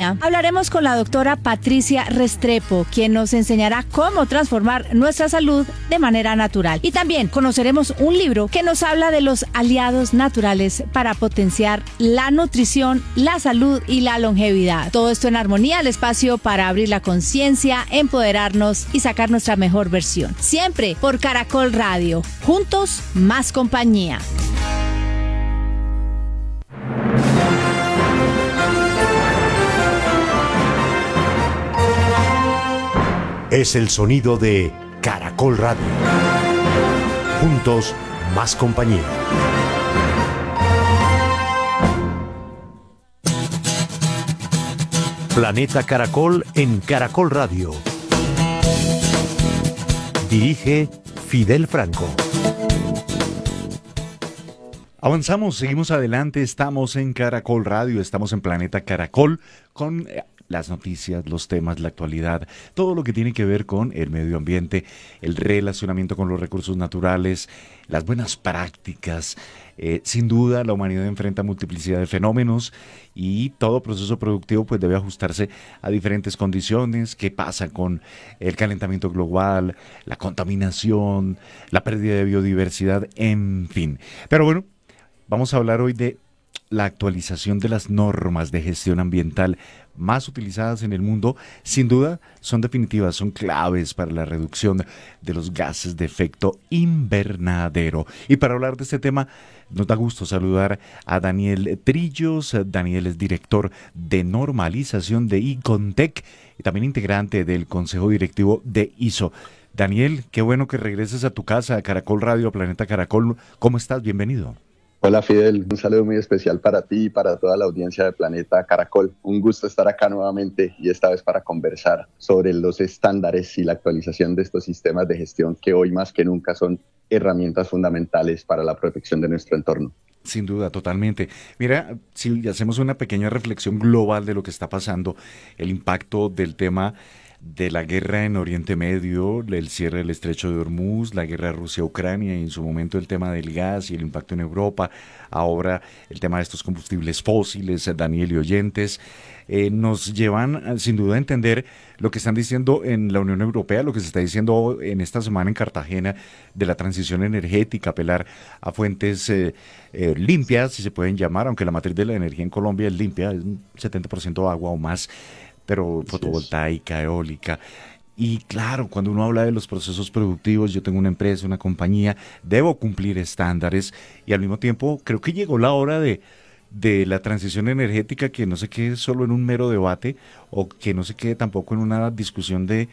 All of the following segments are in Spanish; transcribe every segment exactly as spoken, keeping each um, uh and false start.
compañía, hablaremos con la doctora Patricia Restrepo, quien nos enseñará cómo transformar nuestra salud de manera natural. Y también conoceremos un libro que nos habla de los aliados naturales para potenciar la nutrición, la salud y la longevidad. Todo esto en armonía, el espacio para abrir la conciencia, empoderarnos y sacar nuestra mejor versión. Siempre por Caracol Radio. Juntos, más compañía. Es el sonido de Caracol Radio. Juntos, más compañía. Planeta Caracol en Caracol Radio. Dirige Fidel Franco. Avanzamos, seguimos adelante, estamos en Caracol Radio, estamos en Planeta Caracol con las noticias, los temas, la actualidad, todo lo que tiene que ver con el medio ambiente, el relacionamiento con los recursos naturales, las buenas prácticas. Eh, sin duda, la humanidad enfrenta multiplicidad de fenómenos y todo proceso productivo pues debe ajustarse a diferentes condiciones. ¿Qué pasa con el calentamiento global, la contaminación, la pérdida de biodiversidad, en fin? Pero bueno, vamos a hablar hoy de la actualización de las normas de gestión ambiental más utilizadas en el mundo. Sin duda, son definitivas, son claves para la reducción de los gases de efecto invernadero. Y para hablar de este tema, nos da gusto saludar a Daniel Trillos. Daniel es director de normalización de Icontec y también integrante del Consejo Directivo de I S O. Daniel, qué bueno que regreses a tu casa, a Caracol Radio, Planeta Caracol. ¿Cómo estás? Bienvenido. Hola Fidel, un saludo muy especial para ti y para toda la audiencia de Planeta Caracol. Un gusto estar acá nuevamente y esta vez para conversar sobre los estándares y la actualización de estos sistemas de gestión que hoy más que nunca son herramientas fundamentales para la protección de nuestro entorno. Sin duda, totalmente. Mira, si hacemos una pequeña reflexión global de lo que está pasando, el impacto del tema de la guerra en Oriente Medio, el cierre del estrecho de Hormuz, la guerra Rusia-Ucrania y en su momento el tema del gas y el impacto en Europa, ahora el tema de estos combustibles fósiles, Daniel y oyentes, eh, nos llevan sin duda a entender lo que están diciendo en la Unión Europea, lo que se está diciendo en esta semana en Cartagena de la transición energética, apelar a fuentes eh, eh, limpias, si se pueden llamar, aunque la matriz de la energía en Colombia es limpia, es un setenta por ciento agua o más, pero fotovoltaica, eólica. Y claro, cuando uno habla de los procesos productivos, yo tengo una empresa, una compañía, debo cumplir estándares y al mismo tiempo creo que llegó la hora de, de la transición energética, que no se quede solo en un mero debate o que no se quede tampoco en una discusión de,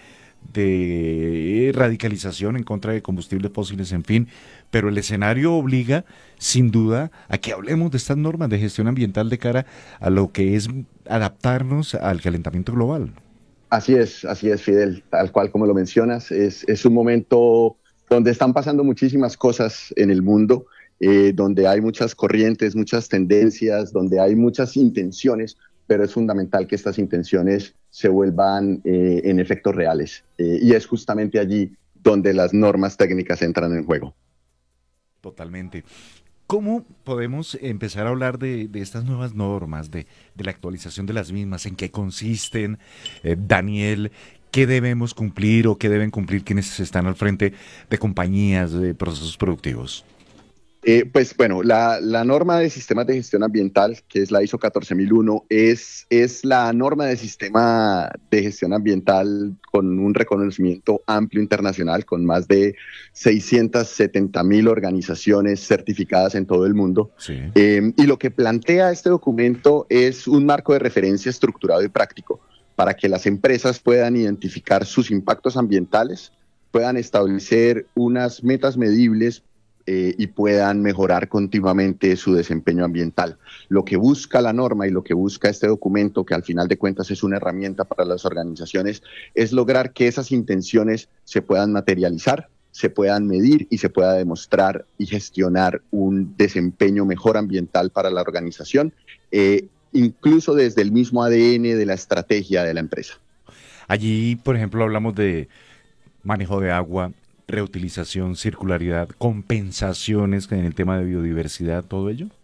de radicalización en contra de combustibles fósiles, en fin, pero el escenario obliga sin duda a que hablemos de estas normas de gestión ambiental de cara a lo que es adaptarnos al calentamiento global. Así es, así es, Fidel, tal cual como lo mencionas, es, es un momento donde están pasando muchísimas cosas en el mundo, eh, donde hay muchas corrientes, muchas tendencias, donde hay muchas intenciones, pero es fundamental que estas intenciones se vuelvan eh, en efectos reales. Eh, y es justamente allí donde las normas técnicas entran en juego. Totalmente. ¿Cómo podemos empezar a hablar de, de estas nuevas normas, de, de la actualización de las mismas? ¿En qué consisten? Eh, Daniel, ¿qué debemos cumplir o qué deben cumplir quienes están al frente de compañías, de procesos productivos? Eh, pues bueno, la, la norma de sistemas de gestión ambiental, que es la I S O catorce mil uno, es, es la norma de sistema de gestión ambiental con un reconocimiento amplio internacional, con más de seiscientas setenta mil organizaciones certificadas en todo el mundo. Sí. Eh, y lo que plantea este documento es un marco de referencia estructurado y práctico para que las empresas puedan identificar sus impactos ambientales, puedan establecer unas metas medibles Eh, y puedan mejorar continuamente su desempeño ambiental. Lo que busca la norma y lo que busca este documento, que al final de cuentas es una herramienta para las organizaciones, es lograr que esas intenciones se puedan materializar, se puedan medir y se pueda demostrar y gestionar un desempeño mejor ambiental para la organización, eh, incluso desde el mismo A D N de la estrategia de la empresa. Allí, por ejemplo, hablamos de manejo de agua, reutilización, circularidad, compensaciones en el tema de biodiversidad, todo ello.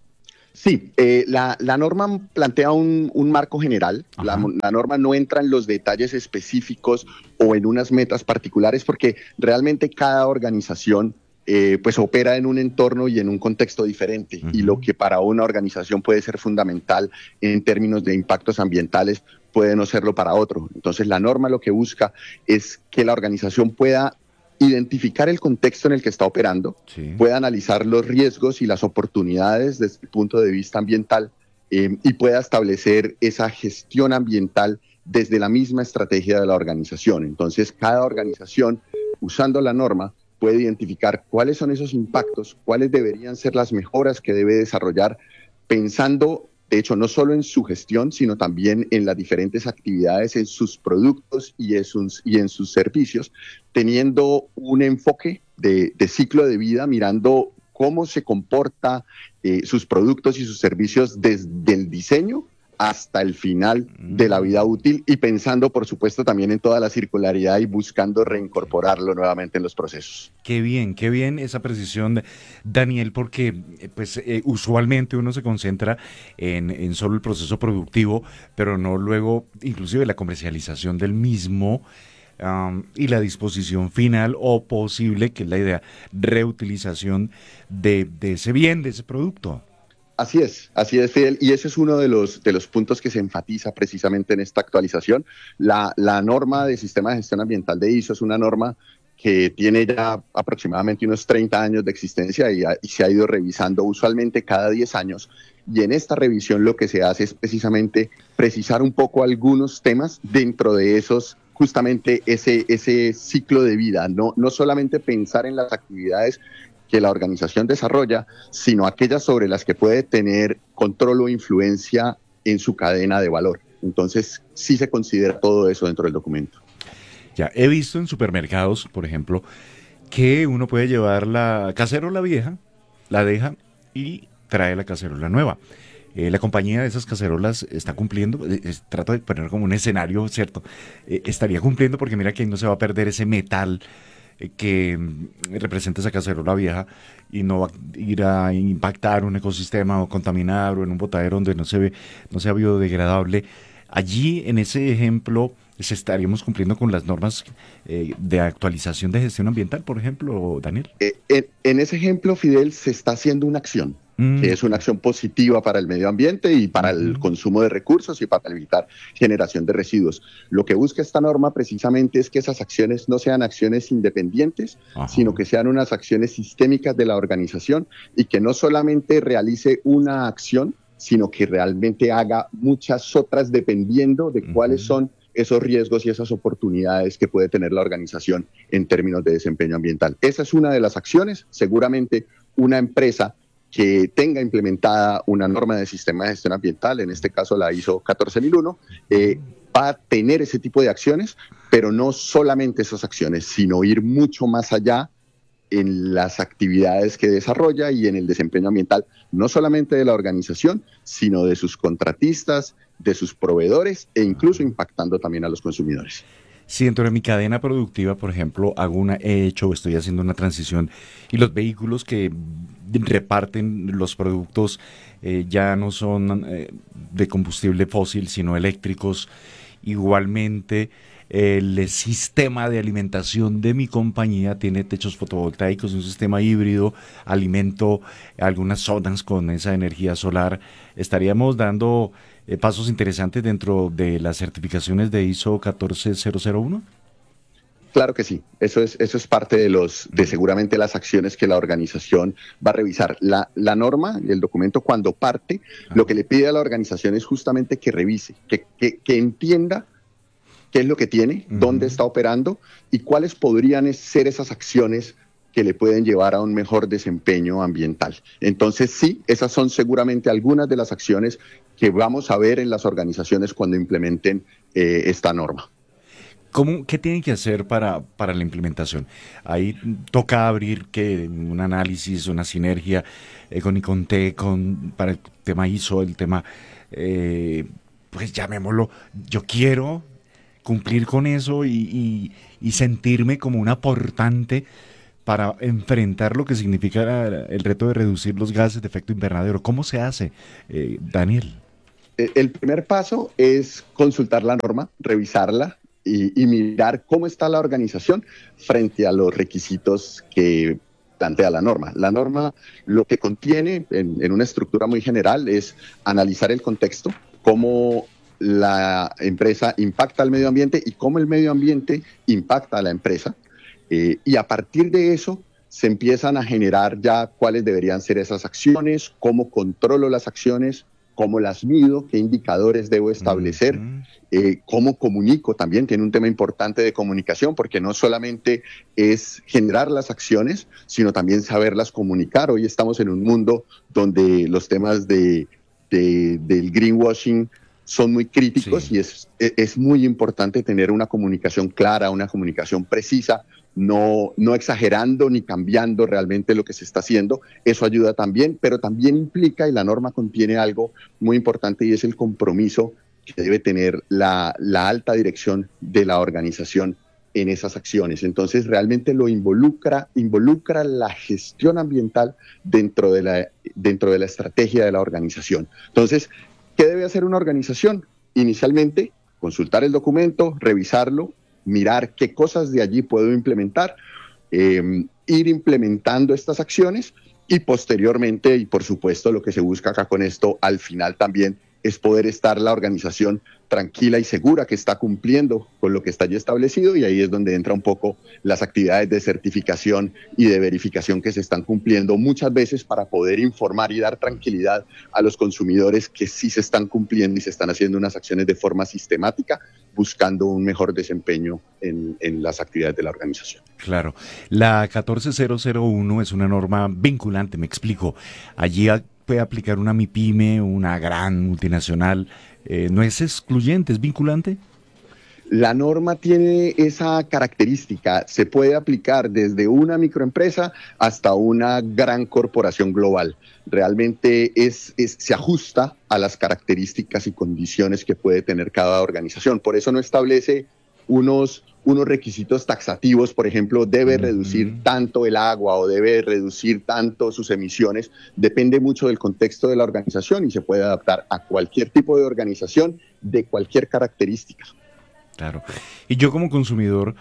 Sí, eh, la, la norma plantea un, un marco general. La, la norma no entra en los detalles específicos o en unas metas particulares porque realmente cada organización eh, pues opera en un entorno y en un contexto diferente. Uh-huh. Y lo que para una organización puede ser fundamental en términos de impactos ambientales puede no serlo para otro. Entonces la norma lo que busca es que la organización pueda identificar el contexto en el que está operando, sí. pueda analizar los riesgos y las oportunidades desde el punto de vista ambiental eh, y pueda establecer esa gestión ambiental desde la misma estrategia de la organización. Entonces, cada organización, usando la norma, puede identificar cuáles son esos impactos, cuáles deberían ser las mejoras que debe desarrollar, pensando, de hecho, no solo en su gestión, sino también en las diferentes actividades, en sus productos y en sus, y en sus servicios, teniendo un enfoque de, de ciclo de vida, mirando cómo se comporta eh, sus productos y sus servicios desde el diseño hasta el final de la vida útil y pensando, por supuesto, también en toda la circularidad y buscando reincorporarlo nuevamente en los procesos. Qué bien, qué bien esa precisión, Daniel, porque pues eh, usualmente uno se concentra en, en solo el proceso productivo, pero no luego inclusive la comercialización del mismo um, y la disposición final o posible, que es la idea, reutilización de, de ese bien, de ese producto. Así es, así es, Fidel, y ese es uno de los, de los puntos que se enfatiza precisamente en esta actualización. La, la norma de Sistema de Gestión Ambiental de I S O es una norma que tiene ya aproximadamente unos treinta años de existencia y, y se ha ido revisando usualmente cada diez años. Y en esta revisión lo que se hace es precisamente precisar un poco algunos temas dentro de esos, justamente ese, ese ciclo de vida, no, no solamente pensar en las actividades que la organización desarrolla, sino aquellas sobre las que puede tener control o influencia en su cadena de valor. Entonces, sí se considera todo eso dentro del documento. Ya, he visto en supermercados, por ejemplo, que uno puede llevar la cacerola vieja, la deja y trae la cacerola nueva. Eh, la compañía de esas cacerolas está cumpliendo, eh, eh, trato de poner como un escenario, ¿cierto? Eh, estaría cumpliendo porque mira que no se va a perder ese metal que representa esa cacerola vieja y no va a ir a impactar un ecosistema o contaminar o en un botadero donde no se ve, no sea biodegradable. Allí, en ese ejemplo, ¿se estaríamos cumpliendo con las normas eh, de actualización de gestión ambiental, por ejemplo, Daniel? Eh, en, en ese ejemplo, Fidel, se está haciendo una acción. Que es una acción positiva para el medio ambiente y para el consumo de recursos y para evitar generación de residuos. Lo que busca esta norma precisamente es que esas acciones no sean acciones independientes, Ajá. sino que sean unas acciones sistémicas de la organización y que no solamente realice una acción, sino que realmente haga muchas otras dependiendo de uh-huh. cuáles son esos riesgos y esas oportunidades que puede tener la organización en términos de desempeño ambiental. Esa es una de las acciones. Seguramente una empresa que tenga implementada una norma de sistema de gestión ambiental, en este caso la I S O catorce mil uno, eh, va a tener ese tipo de acciones, pero no solamente esas acciones, sino ir mucho más allá en las actividades que desarrolla y en el desempeño ambiental, no solamente de la organización, sino de sus contratistas, de sus proveedores e incluso impactando también a los consumidores. Si dentro de mi cadena productiva, por ejemplo, hago una, he hecho o estoy haciendo una transición y los vehículos que reparten los productos eh, ya no son eh, de combustible fósil, sino eléctricos, igualmente el sistema de alimentación de mi compañía tiene techos fotovoltaicos, un sistema híbrido, alimento algunas zonas con esa energía solar. Estaríamos dando eh, pasos interesantes dentro de las certificaciones de I S O catorce mil uno. Claro que sí, eso es, eso es parte de los de seguramente las acciones que la organización va a revisar. La, la norma, el documento cuando parte, Ajá. lo que le pide a la organización es justamente que revise, que, que, que entienda qué es lo que tiene, uh-huh. dónde está operando y cuáles podrían ser esas acciones que le pueden llevar a un mejor desempeño ambiental. Entonces sí, esas son seguramente algunas de las acciones que vamos a ver en las organizaciones cuando implementen eh, esta norma. ¿Cómo, ¿Qué tienen que hacer para, para la implementación? Ahí toca abrir que un análisis, una sinergia eh, con ICONTE, con, para el tema I S O, el tema, eh, pues llamémoslo, yo quiero cumplir con eso y, y, y sentirme como un aportante para enfrentar lo que significa el reto de reducir los gases de efecto invernadero? ¿Cómo se hace, eh, Daniel? El primer paso es consultar la norma, revisarla y, y mirar cómo está la organización frente a los requisitos que plantea la norma. La norma lo que contiene en, en una estructura muy general es analizar el contexto, cómo la empresa impacta al medio ambiente y cómo el medio ambiente impacta a la empresa. Eh, y a partir de eso se empiezan a generar ya cuáles deberían ser esas acciones, cómo controlo las acciones, cómo las mido, qué indicadores debo establecer, uh-huh. eh, cómo comunico también, tiene un tema importante de comunicación, porque no solamente es generar las acciones, sino también saberlas comunicar. Hoy estamos en un mundo donde los temas de, de, del greenwashing son muy críticos, sí. y es, es muy importante tener una comunicación clara, una comunicación precisa, no, no exagerando ni cambiando realmente lo que se está haciendo. Eso ayuda también, pero también implica, y la norma contiene algo muy importante, y es el compromiso que debe tener la, la alta dirección de la organización en esas acciones. Entonces realmente lo involucra, involucra la gestión ambiental dentro de la, dentro de la estrategia de la organización. Entonces, ¿qué debe hacer una organización? Inicialmente, consultar el documento, revisarlo, mirar qué cosas de allí puedo implementar, eh, ir implementando estas acciones y posteriormente, y por supuesto lo que se busca acá con esto, al final también es poder estar la organización tranquila y segura que está cumpliendo con lo que está allí establecido, y ahí es donde entra un poco las actividades de certificación y de verificación que se están cumpliendo muchas veces para poder informar y dar tranquilidad a los consumidores que sí se están cumpliendo y se están haciendo unas acciones de forma sistemática, buscando un mejor desempeño en, en las actividades de la organización. Claro. La catorce mil uno es una norma vinculante, me explico. Allí puede aplicar una MIPYME, una gran multinacional. Eh, ¿No es excluyente, es vinculante? La norma tiene esa característica, se puede aplicar desde una microempresa hasta una gran corporación global. Realmente es, es, se ajusta a las características y condiciones que puede tener cada organización. Por eso no establece unos, unos requisitos taxativos, por ejemplo, debe uh-huh. reducir tanto el agua o debe reducir tanto sus emisiones. Depende mucho del contexto de la organización y se puede adaptar a cualquier tipo de organización de cualquier característica. Claro. Y yo como consumidor,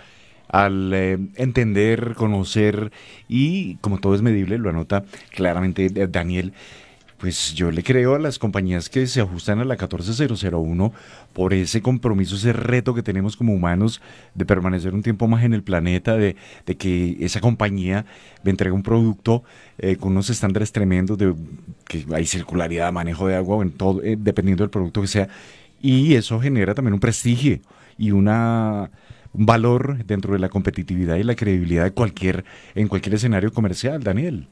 al eh, entender, conocer y como todo es medible, lo anota claramente Daniel, pues yo le creo a las compañías que se ajustan a la catorce mil uno por ese compromiso, ese reto que tenemos como humanos de permanecer un tiempo más en el planeta, de, de que esa compañía me entregue un producto eh, con unos estándares tremendos, de que hay circularidad, manejo de agua, en todo, eh, dependiendo del producto que sea, y eso genera también un prestigio y una, un valor dentro de la competitividad y la credibilidad de cualquier, en cualquier escenario comercial, Daniel.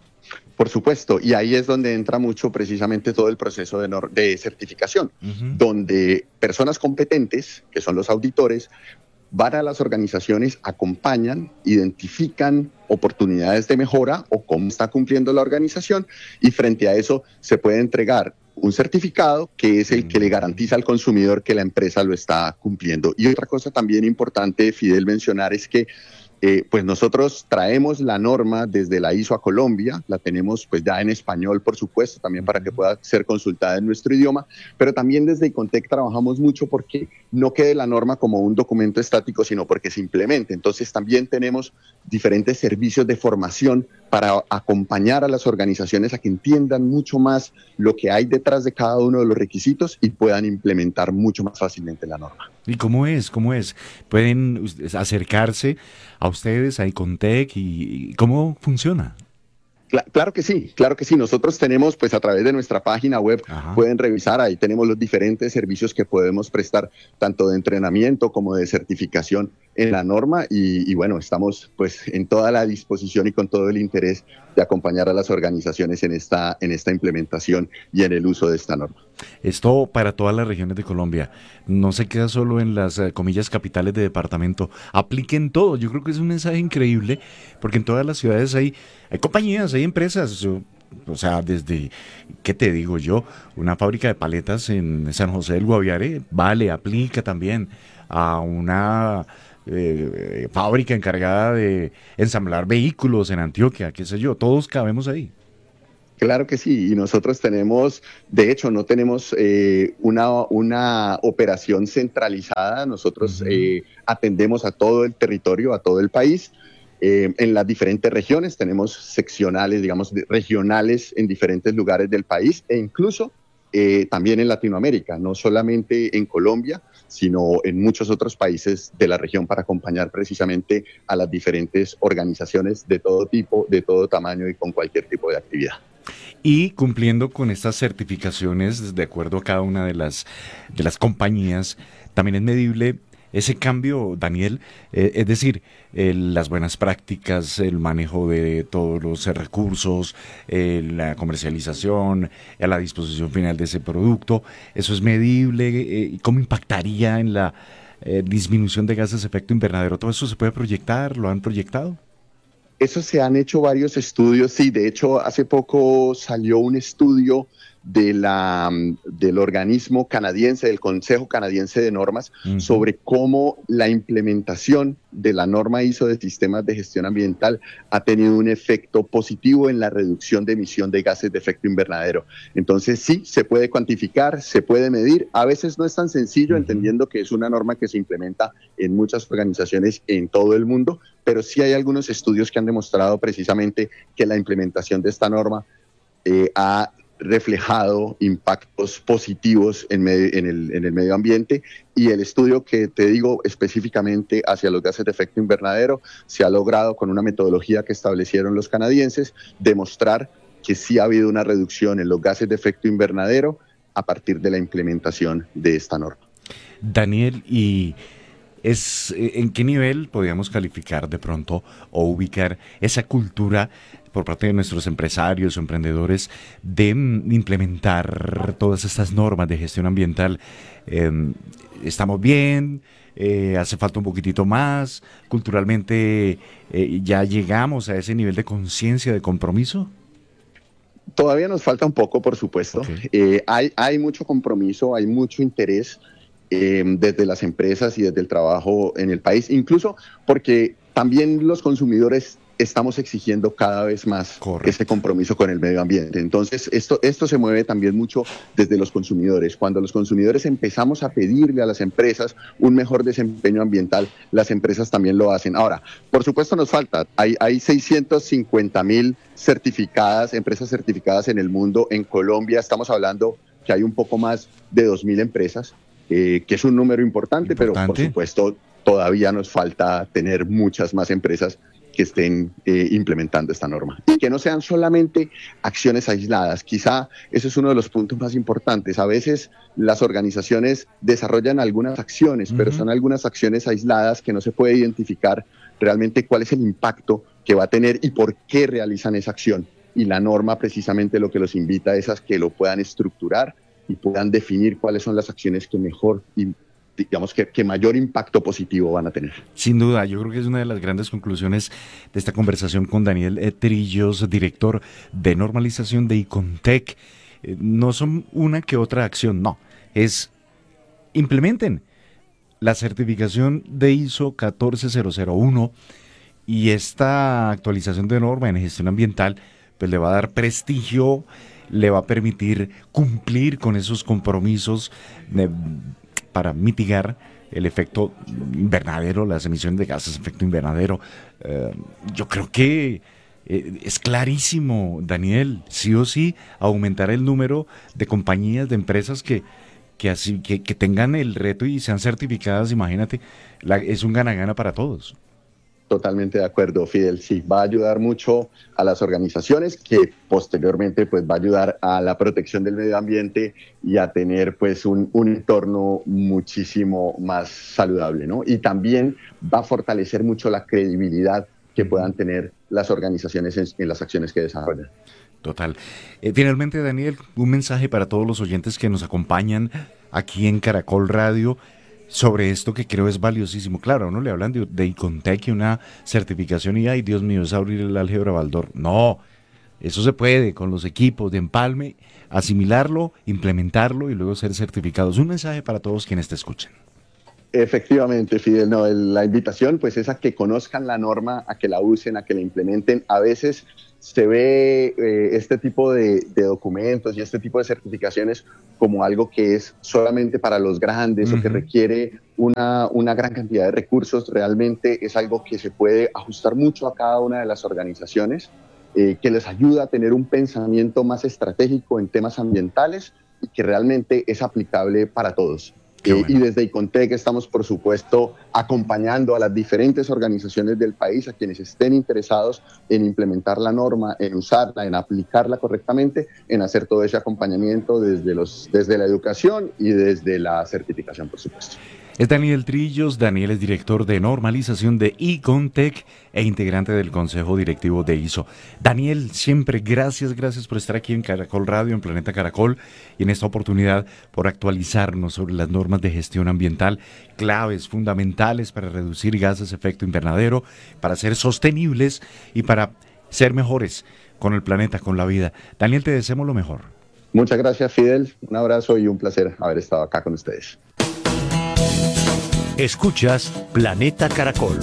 Por supuesto, y ahí es donde entra mucho precisamente todo el proceso de, nor- de certificación, uh-huh. donde personas competentes, que son los auditores, van a las organizaciones, acompañan, identifican oportunidades de mejora o cómo está cumpliendo la organización, y frente a eso se puede entregar un certificado que es el que le garantiza al consumidor que la empresa lo está cumpliendo. Y otra cosa también importante, Fidel, mencionar es que Eh, pues nosotros traemos la norma desde la I S O a Colombia, la tenemos pues ya en español, por supuesto, también para que pueda ser consultada en nuestro idioma, pero también desde ICONTEC trabajamos mucho porque no quede la norma como un documento estático, sino porque se implemente. Entonces también tenemos diferentes servicios de formación para acompañar a las organizaciones a que entiendan mucho más lo que hay detrás de cada uno de los requisitos y puedan implementar mucho más fácilmente la norma. ¿Y cómo es? ¿Cómo es? ¿Pueden acercarse a ustedes, a ICONTEC, y cómo funciona? Claro que sí, claro que sí. Nosotros tenemos, pues a través de nuestra página web, Ajá. pueden revisar, ahí tenemos los diferentes servicios que podemos prestar, tanto de entrenamiento como de certificación en la norma, y, y bueno, estamos pues en toda la disposición y con todo el interés de acompañar a las organizaciones en esta, en esta implementación y en el uso de esta norma. Esto para todas las regiones de Colombia, no se queda solo en las eh, comillas capitales de departamento, apliquen todo. Yo creo que es un mensaje increíble, porque en todas las ciudades hay, hay compañías, hay empresas, o sea, desde, ¿qué te digo yo? Una fábrica de paletas en San José del Guaviare, vale, aplica también a una eh, fábrica encargada de ensamblar vehículos en Antioquia, qué sé yo, todos cabemos ahí. Claro que sí, y nosotros tenemos, de hecho, no tenemos eh, una, una operación centralizada, nosotros uh-huh. eh, atendemos a todo el territorio, a todo el país. Eh, en las diferentes regiones tenemos seccionales, digamos, regionales en diferentes lugares del país e incluso eh, también en Latinoamérica, no solamente en Colombia, sino en muchos otros países de la región para acompañar precisamente a las diferentes organizaciones de todo tipo, de todo tamaño y con cualquier tipo de actividad. Y cumpliendo con estas certificaciones de acuerdo a cada una de las, de las compañías, también es medible ese cambio, Daniel, eh, es decir, eh, las buenas prácticas, el manejo de todos los recursos, eh, la comercialización, a la disposición final de ese producto, ¿eso es medible? Eh, ¿Cómo impactaría en la eh, disminución de gases de efecto invernadero? ¿Todo eso se puede proyectar? ¿Lo han proyectado? Eso se han hecho varios estudios, sí, de hecho hace poco salió un estudio de la, del organismo canadiense, del Consejo Canadiense de Normas, uh-huh. sobre cómo la implementación de la norma I S O de sistemas de gestión ambiental ha tenido un efecto positivo en la reducción de emisión de gases de efecto invernadero. Entonces sí, se puede cuantificar, se puede medir, a veces no es tan sencillo, uh-huh. entendiendo que es una norma que se implementa en muchas organizaciones en todo el mundo, pero sí hay algunos estudios que han demostrado precisamente que la implementación de esta norma eh, ha reflejado impactos positivos en, med- en, el, en el medio ambiente, y el estudio que te digo específicamente hacia los gases de efecto invernadero se ha logrado con una metodología que establecieron los canadienses demostrar que sí ha habido una reducción en los gases de efecto invernadero a partir de la implementación de esta norma. Daniel, y es ¿en qué nivel podríamos calificar de pronto o ubicar esa cultura por parte de nuestros empresarios o emprendedores de implementar todas estas normas de gestión ambiental? Eh, ¿Estamos bien? Eh, ¿Hace falta un poquitito más? ¿Culturalmente eh, ya llegamos a ese nivel de conciencia, de compromiso? Todavía nos falta un poco, por supuesto. Okay. Eh, hay, hay mucho compromiso, hay mucho interés eh, desde las empresas y desde el trabajo en el país, incluso porque también los consumidores estamos exigiendo cada vez más Correcto. Ese compromiso con el medio ambiente. Entonces, esto, esto se mueve también mucho desde los consumidores. Cuando los consumidores empezamos a pedirle a las empresas un mejor desempeño ambiental, las empresas también lo hacen. Ahora, por supuesto nos falta, hay, hay seiscientas cincuenta mil certificadas, empresas certificadas en el mundo. En Colombia estamos hablando que hay un poco más de dos mil empresas, eh, que es un número importante, importante, pero por supuesto todavía nos falta tener muchas más empresas que estén eh, implementando esta norma. Y que no sean solamente acciones aisladas. Quizá ese es uno de los puntos más importantes. A veces las organizaciones desarrollan algunas acciones, uh-huh. pero son algunas acciones aisladas que no se puede identificar realmente cuál es el impacto que va a tener y por qué realizan esa acción. Y la norma precisamente lo que los invita es a que lo puedan estructurar y puedan definir cuáles son las acciones que mejor digamos que, que mayor impacto positivo van a tener. Sin duda, yo creo que es una de las grandes conclusiones de esta conversación con Daniel Trillos, director de normalización de Icontec. Eh, no son una que otra acción, no, es implementen la certificación de I S O catorce mil uno y esta actualización de norma en gestión ambiental pues le va a dar prestigio, le va a permitir cumplir con esos compromisos de para mitigar el efecto invernadero, las emisiones de gases de efecto invernadero. Eh, yo creo que eh, es clarísimo, Daniel, sí o sí, aumentar el número de compañías, de empresas que, que, así, que, que tengan el reto y sean certificadas. Imagínate, la, es un gana-gana para todos. Totalmente de acuerdo, Fidel. Sí, va a ayudar mucho a las organizaciones, que posteriormente pues va a ayudar a la protección del medio ambiente y a tener pues un, un entorno muchísimo más saludable, ¿no? Y también va a fortalecer mucho la credibilidad que puedan tener las organizaciones en, en las acciones que desarrollan. Total. Eh, finalmente, Daniel, un mensaje para todos los oyentes que nos acompañan aquí en Caracol Radio sobre esto que creo es valiosísimo. Claro, no le hablan de, de Icontec y una certificación y ay, Dios mío, es abrir el álgebra Baldor. No, eso se puede con los equipos de empalme, asimilarlo, implementarlo y luego ser certificados. Un mensaje para todos quienes te escuchen. Efectivamente, Fidel, no, el, la invitación pues es a que conozcan la norma, a que la usen, a que la implementen. A veces se ve eh, este tipo de, de documentos y este tipo de certificaciones como algo que es solamente para los grandes uh-huh. o que requiere una, una gran cantidad de recursos. Realmente es algo que se puede ajustar mucho a cada una de las organizaciones, eh, que les ayuda a tener un pensamiento más estratégico en temas ambientales y que realmente es aplicable para todos. Eh, bueno. Y desde Icontec estamos, por supuesto, acompañando a las diferentes organizaciones del país, a quienes estén interesados en implementar la norma, en usarla, en aplicarla correctamente, en hacer todo ese acompañamiento desde, los, desde la educación y desde la certificación, por supuesto. Es Daniel Trillos. Daniel es director de normalización de Icontec e integrante del Consejo Directivo de I S O. Daniel, siempre gracias, gracias por estar aquí en Caracol Radio, en Planeta Caracol, y en esta oportunidad por actualizarnos sobre las normas de gestión ambiental, claves fundamentales para reducir gases de efecto invernadero, para ser sostenibles y para ser mejores con el planeta, con la vida. Daniel, te deseamos lo mejor. Muchas gracias, Fidel. Un abrazo y un placer haber estado acá con ustedes. Escuchas Planeta Caracol.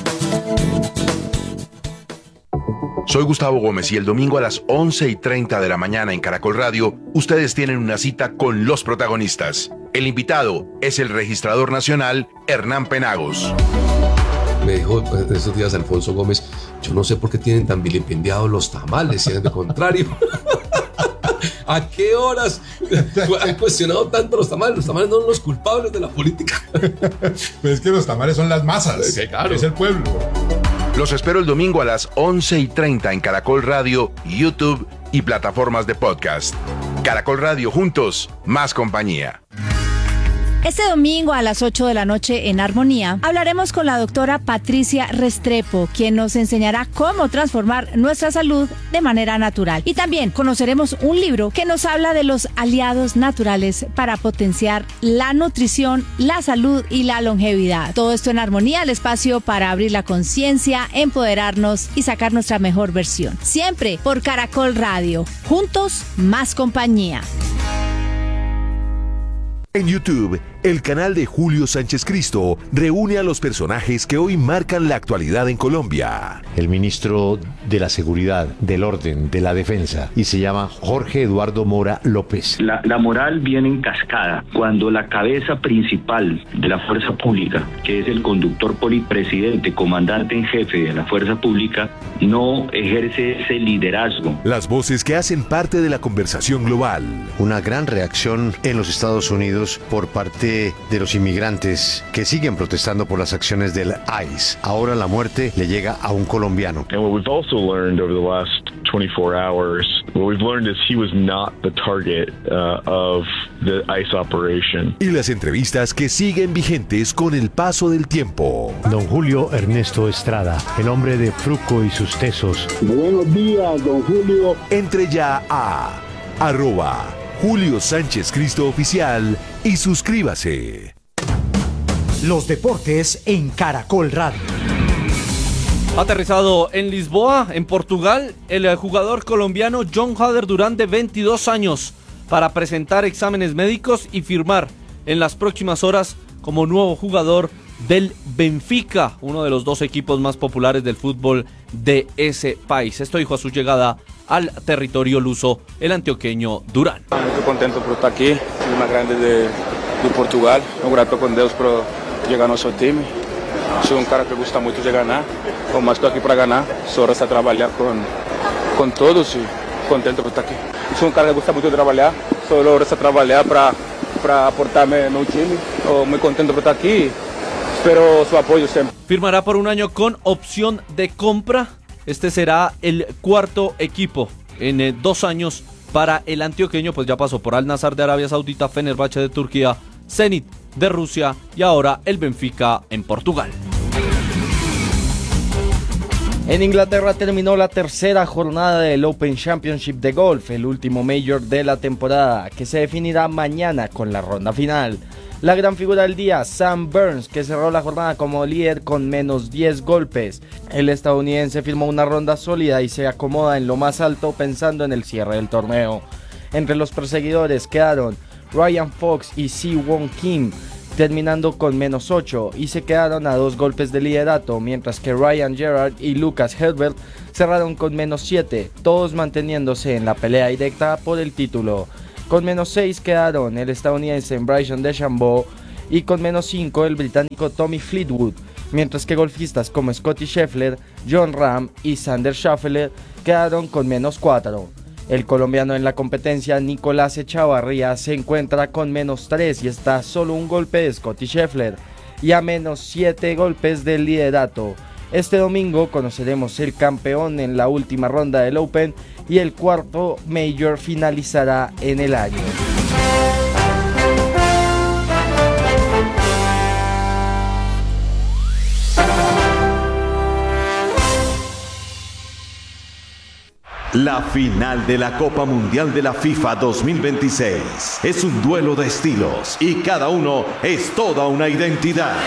Soy Gustavo Gómez y el domingo a las once y treinta de la mañana en Caracol Radio, ustedes tienen una cita con los protagonistas. El invitado es el registrador nacional Hernán Penagos. Me dijo esos días Alfonso Gómez, yo no sé por qué tienen tan vilipendiados los tamales, si es de contrario. ¿A qué horas han cuestionado tanto los tamales? Los tamales no son los culpables de la política. Pues es que los tamales son las masas, sí, claro. Es el pueblo. Los espero el domingo a las once y treinta en Caracol Radio, YouTube y plataformas de podcast. Caracol Radio, juntos, más compañía. Este domingo a las ocho de la noche en Armonía hablaremos con la doctora Patricia Restrepo, quien nos enseñará cómo transformar nuestra salud de manera natural. Y también conoceremos un libro que nos habla de los aliados naturales para potenciar la nutrición, la salud y la longevidad. Todo esto en Armonía, el espacio para abrir la conciencia, empoderarnos y sacar nuestra mejor versión. Siempre por Caracol Radio. Juntos, más compañía. En YouTube, el canal de Julio Sánchez Cristo reúne a los personajes que hoy marcan la actualidad en Colombia. El ministro de la Seguridad, del Orden, de la Defensa, y se llama Jorge Eduardo Mora López. La, la moral viene en cascada cuando la cabeza principal de la fuerza pública, que es el conductor polipresidente, comandante en jefe de la fuerza pública, no ejerce ese liderazgo. Las voces que hacen parte de la conversación global. Una gran reacción en los Estados Unidos por parte de los inmigrantes que siguen protestando por las acciones del I C E. Ahora la muerte le llega a un colombiano. And what we've also learned over the last twenty-four hours, what we've learned is he was not the target uh, of the I C E operation. Y las entrevistas que siguen vigentes con el paso del tiempo. Don Julio Ernesto Estrada, el hombre de Fruco y sus tesos. Buenos días, don Julio. Entre ya a arroba Julio Sánchez Cristo Oficial y suscríbase. Los deportes en Caracol Radio. Aterrizado en Lisboa, en Portugal, el jugador colombiano John Hader Durán, de veintidós años, para presentar exámenes médicos y firmar en las próximas horas como nuevo jugador del Benfica, uno de los dos equipos más populares del fútbol de ese país. Esto dijo a su llegada al territorio luso el antioqueño Durán. Muito contento por estar aqui, time mais grande de, de Portugal. Muito grato com Deus por chegar ao nosso time. Sou um cara que gosta muito de ganhar, mas estou aqui para ganhar. Só resta trabalhar com com todos e contento por estar aqui. Sou um cara que gosta muito de trabalhar, só resta trabalhar para para aportar-me no time. Estou muito contento por estar aqui. Espero su apoyo siempre. Firmará por un año con opción de compra. Este será el cuarto equipo en eh, dos años para el antioqueño, pues ya pasó por Al Nassr de Arabia Saudita, Fenerbahce de Turquía, Zenit de Rusia y ahora el Benfica en Portugal. En Inglaterra terminó la tercera jornada del Open Championship de golf, el último major de la temporada, que se definirá mañana con la ronda final. La gran figura del día, Sam Burns, que cerró la jornada como líder con menos diez golpes. El estadounidense firmó una ronda sólida y se acomoda en lo más alto pensando en el cierre del torneo. Entre los perseguidores quedaron Ryan Fox y Si Won Kim, terminando con menos ocho, y se quedaron a dos golpes de liderato, mientras que Ryan Gerard y Lucas Herbert cerraron con menos siete, todos manteniéndose en la pelea directa por el título. Con menos seis quedaron el estadounidense Bryson DeChambeau y con menos cinco el británico Tommy Fleetwood, mientras que golfistas como Scottie Scheffler, Jon Rahm y Xander Schauffele quedaron con menos cuatro. El colombiano en la competencia, Nicolás Echavarría, se encuentra con menos tres y está a solo un golpe de Scottie Scheffler y a menos siete golpes del liderato. Este domingo conoceremos el campeón en la última ronda del Open y el cuarto Major finalizará en el año. La final de la Copa Mundial de la FIFA dos mil veintiséis es un duelo de estilos y cada uno es toda una identidad.